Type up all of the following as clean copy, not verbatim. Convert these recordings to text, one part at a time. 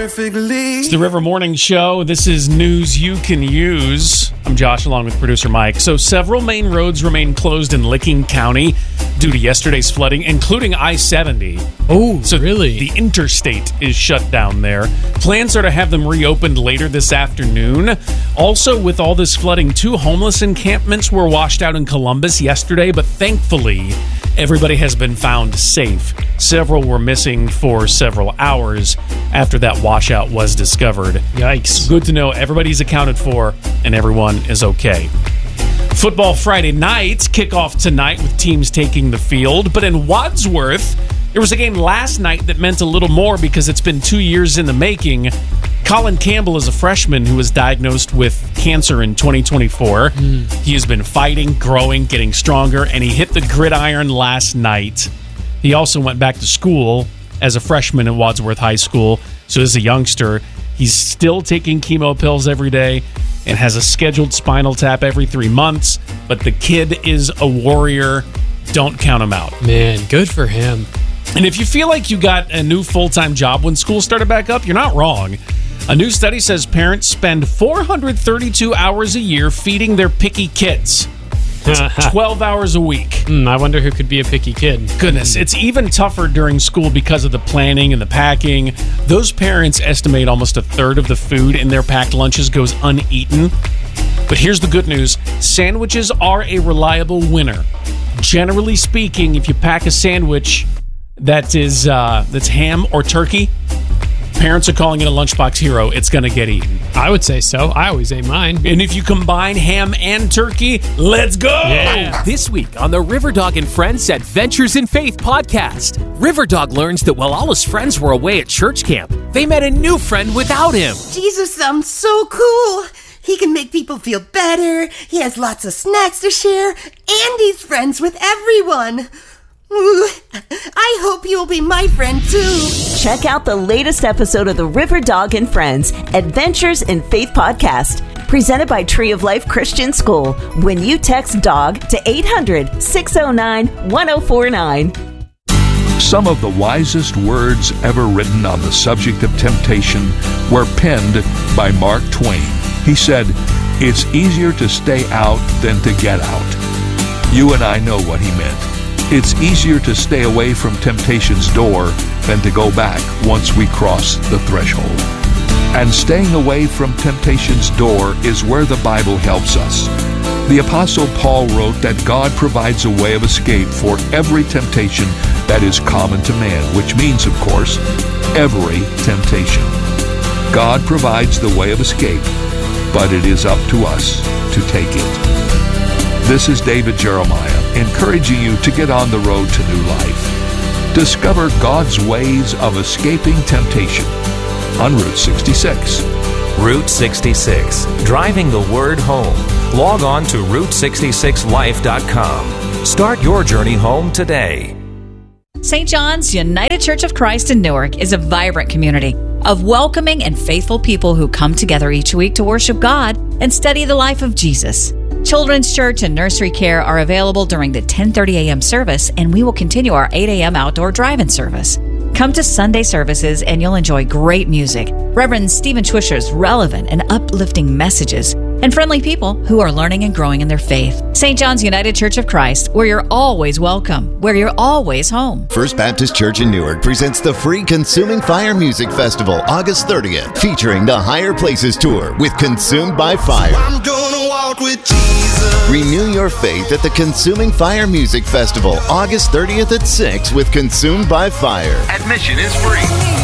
perfectly. It's the River Morning Show. This is news you can use. I'm Josh, along with producer Mike. So several main roads remain closed in Licking County due to yesterday's flooding, including I-70. Oh, so really? The interstate is shut down there. Plans are to have them reopened later this afternoon. Also, with all this flooding, 2 homeless encampments were washed out in Columbus yesterday, but thankfully, everybody has been found safe. Several were missing for several hours after that washout was discovered. Yikes. Good to know everybody's accounted for and everyone is okay. Football Friday night, kickoff tonight with teams taking the field. But in Wadsworth, there was a game last night that meant a little more because it's been 2 years in the making. Colin Campbell is a freshman who was diagnosed with cancer in 2024. He has been fighting, growing, getting stronger, and he hit the gridiron last night. He also went back to school as a freshman at Wadsworth High School. So as a youngster, he's still taking chemo pills every day and has a scheduled spinal tap every 3 months. But the kid is a warrior. Don't count him out. Man, good for him. And if you feel like you got a new full-time job when school started back up, you're not wrong. A new study says parents spend 432 hours a year feeding their picky kids. That's 12 hours a week. I wonder who could be a picky kid. Goodness, it's even tougher during school because of the planning and the packing. Those parents estimate almost a third of the food in their packed lunches goes uneaten. But here's the good news. Sandwiches are a reliable winner. Generally speaking, if you pack a sandwich that's ham or turkey, parents are calling it a lunchbox hero. It's going to get eaten. I would say so. I always ate mine. And if you combine ham and turkey, let's go! Yeah. This week on the Riverdog and Friends Adventures in Faith podcast, Riverdog learns that while all his friends were away at church camp, they met a new friend without him. Jesus sounds so cool. He can make people feel better. He has lots of snacks to share. And he's friends with everyone. Ooh, I hope you'll be my friend too. Check out the latest episode of the Riverdog and Friends Adventures in Faith podcast, presented by Tree of Life Christian School, when you text DOG to 800-609-1049. Some of the wisest words ever written on the subject of temptation were penned by Mark Twain. He said, "It's easier to stay out than to get out." You and I know what he meant. It's easier to stay away from temptation's door than to go back once we cross the threshold. And staying away from temptation's door is where the Bible helps us. The Apostle Paul wrote that God provides a way of escape for every temptation that is common to man, which means, of course, every temptation. God provides the way of escape, but it is up to us to take it. This is David Jeremiah, encouraging you to get on the road to new life. Discover God's ways of escaping temptation on Route 66. Route 66, driving the word home. Log on to Route66Life.com. Start your journey home today. St. John's United Church of Christ in Newark is a vibrant community of welcoming and faithful people who come together each week to worship God and study the life of Jesus. Children's church and nursery care are available during the 10:30 a.m. service, and we will continue our 8 a.m. outdoor drive-in service. Come to Sunday services and you'll enjoy great music, Reverend Stephen Schwischer's relevant and uplifting messages, and friendly people who are learning and growing in their faith. St. John's United Church of Christ, where you're always welcome, where you're always home. First Baptist Church in Newark presents the free Consuming Fire Music Festival, August 30th, featuring the Higher Places Tour with Consumed by Fire. I'm gonna walk with Jesus. Renew your faith at the Consuming Fire Music Festival, August 30th at 6 with Consumed by Fire. Admission is free.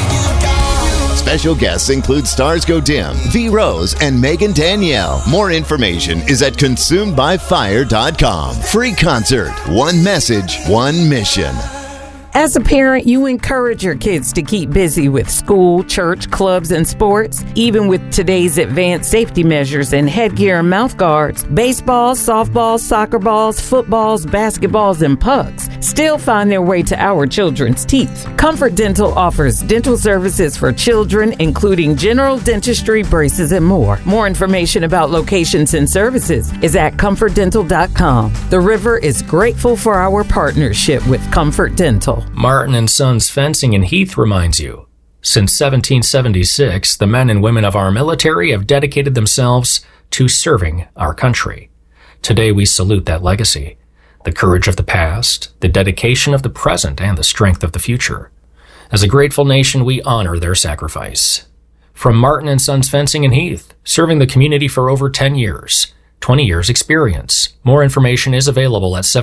Special guests include Stars Go Dim, V. Rose, and Megan Danielle. More information is at consumedbyfire.com. Free concert, one message, one mission. As a parent, you encourage your kids to keep busy with school, church, clubs, and sports. Even with today's advanced safety measures and headgear and mouth guards, baseballs, softballs, soccer balls, footballs, basketballs, and pucks still find their way to our children's teeth. Comfort Dental offers dental services for children, including general dentistry, braces, and more. More information about locations and services is at comfortdental.com. The River is grateful for our partnership with Comfort Dental. Martin & Sons Fencing in Heath reminds you, Since 1776, the men and women of our military have dedicated themselves to serving our country. Today we salute that legacy, the courage of the past, the dedication of the present, and the strength of the future. As a grateful nation, we honor their sacrifice. From Martin & Sons Fencing in Heath, serving the community for over 10 years, 20 years experience. More information is available at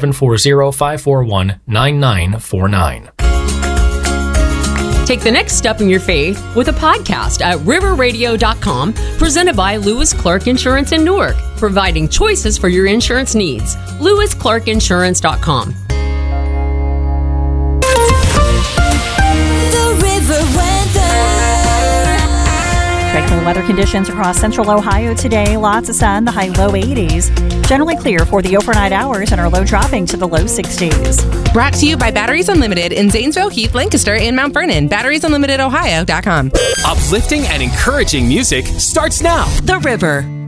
740-541-9949. Take the next step in your faith with a podcast at riverradio.com, presented by Lewis Clark Insurance in Newark, providing choices for your insurance needs. LewisClarkInsurance.com. The River Weather. Regular weather conditions across central Ohio today. Lots of sun, the high low 80s. Generally clear for the overnight hours and our low dropping to the low 60s. Brought to you by Batteries Unlimited in Zanesville, Heath, Lancaster, and Mount Vernon. BatteriesUnlimitedohio.com. Uplifting and encouraging music starts now. The River.